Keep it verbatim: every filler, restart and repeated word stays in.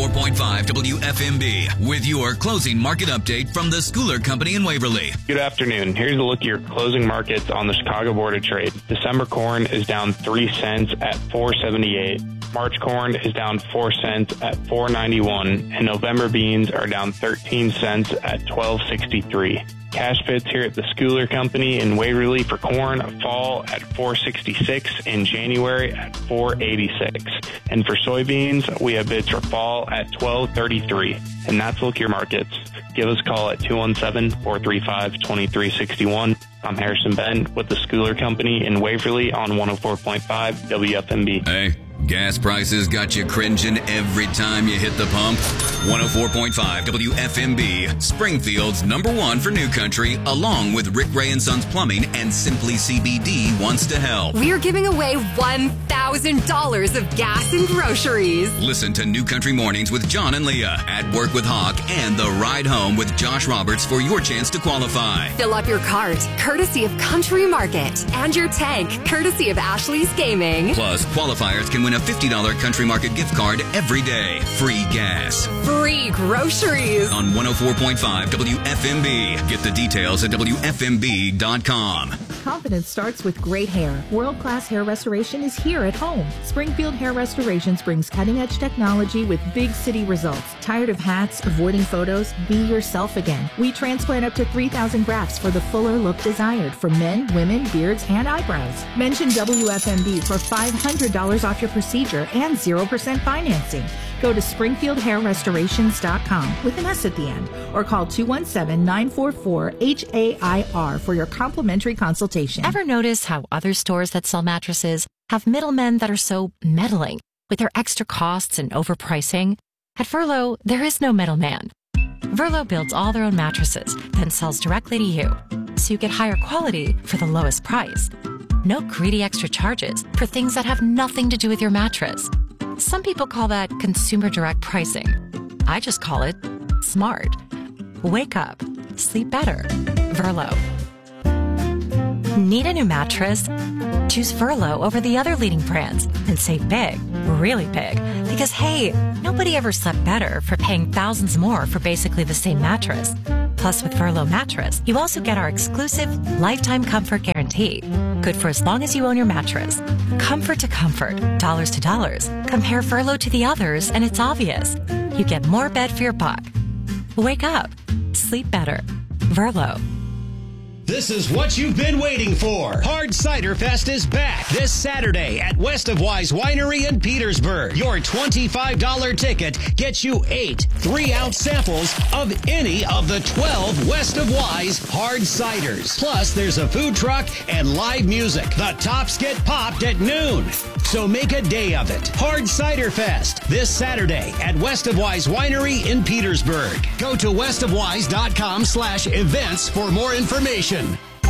four point five W F M B with your closing market update from the Schooler Company in Waverly. Good afternoon. Here's a look at your closing markets on the Chicago Board of Trade. December corn is down three cents at four seventy-eight. March corn is down four cents at four ninety-one, and November beans are down thirteen cents at twelve sixty-three. Cash bids here at the Schooler Company in Waverly for corn fall at four sixty-six, in January at four eighty-six. And for soybeans, we have bids for fall at twelve thirty-three. And that's Look Your Markets. Give us a call at two one seven, four three five, two three six one. I'm Harrison Bent with the Schooler Company in Waverly on one oh four point five W F M B. Hey, gas prices got you cringing every time you hit the pump? one oh four point five W F M B, Springfield's number one for New Country, along with Rick Ray and Sons Plumbing and Simply C B D wants to help. We're giving away one thousand dollars of gas and groceries. Listen to New Country Mornings with John and Leah, At Work with Hawk, and The Ride Home with Josh Roberts for your chance to qualify. Fill up your cart, courtesy of Country Market, and your tank, courtesy of Ashley's Gaming. Plus, qualifiers can win a fifty dollars Country Market gift card every day. Free gas. Free groceries. On one oh four point five W F M B. Get the details at W F M B dot com. Confidence starts with great hair. World-class hair restoration is here at home. Springfield Hair Restorations brings cutting-edge technology with big city results. Tired of hats, avoiding photos? Be yourself again. We transplant up to three thousand grafts for the fuller look desired for men, women, beards, and eyebrows. Mention W F M B for five hundred dollars off your procedure and zero percent financing. Go to springfield hair restorations dot com with an S at the end or call two one seven, nine four four, H A I R for your complimentary consultation. Ever notice how other stores that sell mattresses have middlemen that are so meddling with their extra costs and overpricing? At Verlo, there is no middleman. Verlo builds all their own mattresses, then sells directly to you, so you get higher quality for the lowest price. No greedy extra charges for things that have nothing to do with your mattress. Some people call that consumer direct pricing. I just call it smart. Wake up. Sleep better. Verlo. Need a new mattress? Choose Verlo over the other leading brands and save big, really big. Because hey, nobody ever slept better for paying thousands more for basically the same mattress. Plus, with Verlo mattress, you also get our exclusive lifetime comfort guarantee. Good for as long as you own your mattress. Comfort to comfort, dollars to dollars. Compare Verlo to the others and it's obvious. You get more bed for your buck. Wake up. Sleep better. Verlo. This is what you've been waiting for. Hard Cider Fest is back this Saturday at West of Wise Winery in Petersburg. Your twenty-five dollars ticket gets you eight three-ounce samples of any of the twelve West of Wise hard ciders. Plus, there's a food truck and live music. The tops get popped at noon. So make a day of it. Hard Cider Fest this Saturday at West of Wise Winery in Petersburg. Go to west of wise dot com slash events for more information.